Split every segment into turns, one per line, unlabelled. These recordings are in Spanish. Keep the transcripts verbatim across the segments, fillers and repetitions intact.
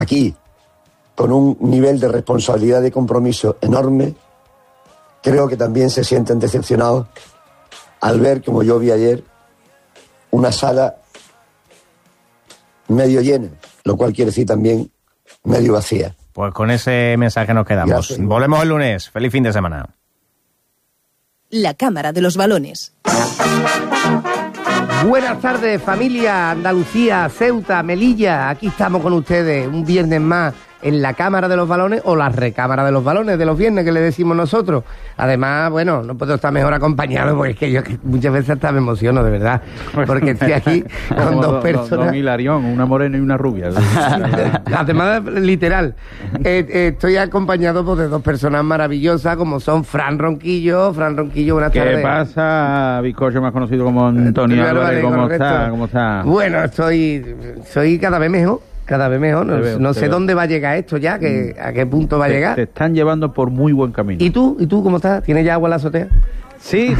aquí, con un nivel de responsabilidad y de compromiso enorme, creo que también se sienten decepcionados al ver, como yo vi ayer, una sala medio llena, lo cual quiere decir también medio vacía.
Pues con ese mensaje nos quedamos.
Gracias.
Volvemos el lunes. Feliz fin de semana.
La Cámara de los Balones.
Buenas tardes, familia, Andalucía, Ceuta, Melilla. Aquí estamos con ustedes un viernes más en la Cámara de los Balones, o la recámara de los balones de los viernes que le decimos nosotros. Además, bueno, no puedo estar mejor acompañado, porque es que yo muchas veces hasta me emociono, de verdad, porque estoy aquí con dos
don,
personas.
Don Hilarión, una morena y una rubia.
Además, literal. Eh, eh, estoy acompañado pues, de dos personas maravillosas, como son Fran Ronquillo. Fran Ronquillo, buenas
¿Qué
tardes.
¿Qué pasa, Bizcocho, más conocido como Antonio Álvarez? ¿Cómo
correcto.
está? ¿Cómo está?
Bueno, estoy, soy cada vez mejor. Cada vez mejor, no,
veo,
no sé
veo.
dónde va a llegar esto ya, que, a qué punto va a
te,
llegar.
Te están llevando por muy buen camino.
¿Y tú? ¿Y tú cómo estás? ¿Tienes ya agua en la azotea?
Sí.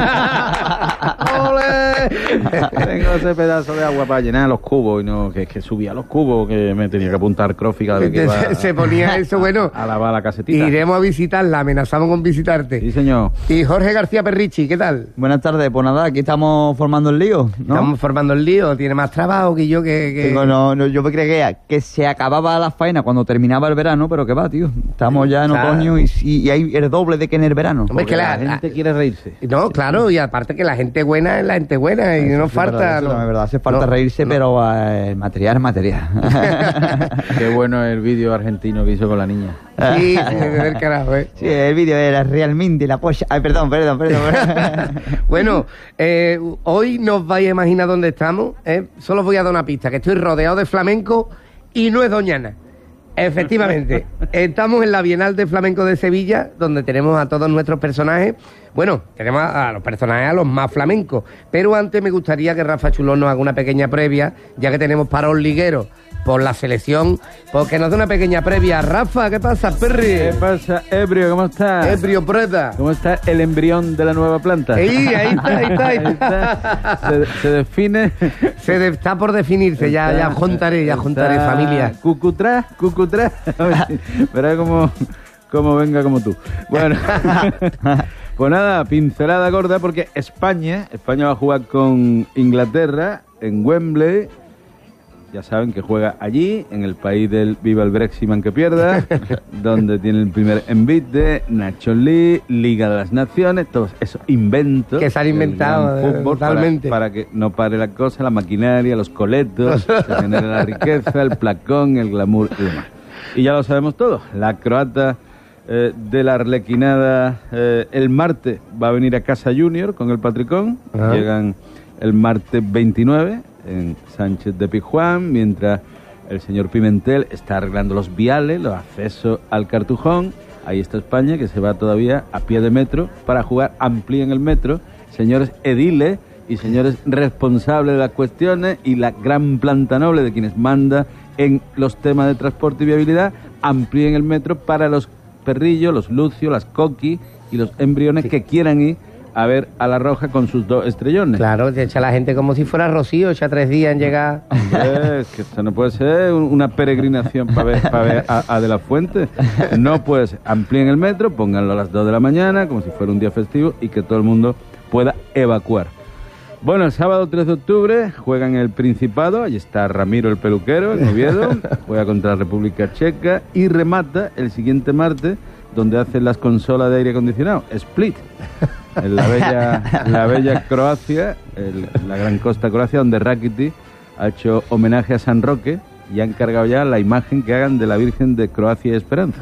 ¡Ole! Tengo ese pedazo de agua para llenar los cubos y no, que, que subía los cubos, que me tenía que apuntar Crofi cada vez que iba
se, se ponía eso, bueno.
A lavar la casetita.
Iremos a visitarla, amenazamos con visitarte.
Sí, señor.
Y Jorge García Perrichi, ¿qué tal?
Buenas tardes, pues nada, aquí estamos formando el lío, ¿no?
Estamos formando el lío, tiene más trabajo que yo que... que...
Digo, no, no, yo me creía que, que se acababa la faena cuando terminaba el verano, pero que va, tío. Estamos ya en
Claro.
otoño y, y, y hay el doble de que en el verano.
Hombre, es que
la,
la,
gente
la-
quiere reírse.
No, claro, y aparte que la gente buena es la gente buena y no
Sí,
falta...
verdad, eso
no.
no es verdad, hace falta
No,
reírse,
no.
pero eh, el material es material.
Qué bueno el vídeo argentino que hizo con la niña.
Sí, sí, del carajo, ¿eh?
Sí, el vídeo era realmente la polla. Ay, perdón, perdón, perdón. perdón.
Bueno, eh, hoy no os vais a imaginar dónde estamos, ¿eh? Solo os voy a dar una pista, que estoy rodeado de flamenco y no es Doñana. Efectivamente, estamos en la Bienal de Flamenco de Sevilla, donde tenemos a todos nuestros personajes. Bueno, tenemos a los personajes a los más flamencos, pero antes me gustaría que Rafa Chulón nos haga una pequeña previa, ya que tenemos parón liguero por la selección, porque nos dé una pequeña previa. Rafa, ¿qué pasa, Perry?
¿Qué pasa, Ebrio? ¿Cómo está?
Ebrio Preta.
¿Cómo está el embrión de la nueva planta?
Ahí, ahí está, ahí está, ahí
Ahí está. Se, se define.
Se de- está por definirse, ya, ya juntaré, ya juntaré,
Está
familia.
Cucutrá, cucutrá. Verá cómo, cómo venga como tú. Bueno, pues nada, pincelada gorda porque España, España va a jugar con Inglaterra en Wembley. Ya saben que juega allí, en el país del viva el Brexit man que pierda, donde tiene el primer envite, Nacho Lee, Liga de las Naciones, todos esos inventos.
Que se han
del
inventado,
gran fútbol para-
totalmente.
Para, que no pare la cosa, la maquinaria, los coletos, se genere la riqueza, el placón, el glamour y demás. Y ya lo sabemos todos, la croata eh, de la arlequinada eh, el martes va a venir a Casa Junior con el Patricón,
Ajá.
llegan el martes veintinueve en Sánchez de Pizjuán, mientras el señor Pimentel está arreglando los viales, los accesos al Cartujón. Ahí está España, que se va todavía a pie de metro para jugar. Amplíen el metro, señores ediles y señores responsables de las cuestiones y la gran planta noble de quienes manda en los temas de transporte y viabilidad, amplíen el metro para los perrillos, los lucios, las coquis y los embriones que quieran ir a ver a la Roja con sus dos estrellones.
Claro, te echa la gente como si fuera Rocío, echa tres días en llegar.
Es que esto no puede ser un- una peregrinación para ver, para ver a, a De la Fuente. No puede ser. Amplíen el metro, pónganlo a las dos de la mañana, como si fuera un día festivo, y que todo el mundo pueda evacuar. Bueno, el sábado tres de octubre juegan el Principado, allí está Ramiro el peluquero, en Oviedo, juega contra la República Checa y remata el siguiente martes, donde hacen las consolas de aire acondicionado, Split, en la bella, la bella Croacia, el- la gran costa Croacia, donde Rakitic ha hecho homenaje a San Roque y han cargado ya la imagen que hagan de la Virgen de Croacia y Esperanza.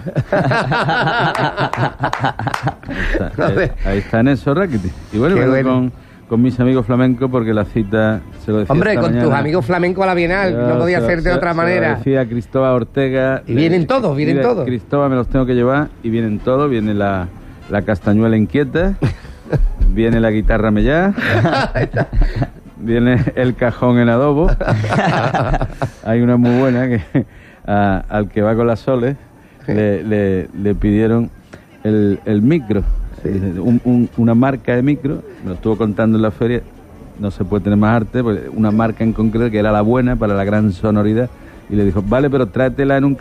Ahí está, eh, ahí está en eso Rakitic. Y bueno,
Qué
vengo
bueno.
con, con mis amigos flamencos porque la cita se lo decía
Hombre,
esta
con tus
mañana.
amigos flamencos a la Bienal,
Ya,
no podía
se lo-
ser de
se-
otra
se lo
manera.
decía Cristóbal Ortega.
Y vienen
Le-
todos, vienen
mire,
todos.
Cristóbal, me los tengo que llevar y vienen todos. Viene la, la castañuela inquieta, viene la guitarra mellá, viene el cajón en adobo. Hay una muy buena que a- al que va con las soles le, le, le pidieron el, el micro. Un- un- una marca de micro, me lo estuvo contando en la feria, no se puede tener más arte, porque una marca en concreto que era la buena para la gran sonoridad, Y le dijo, vale, pero tráetela en un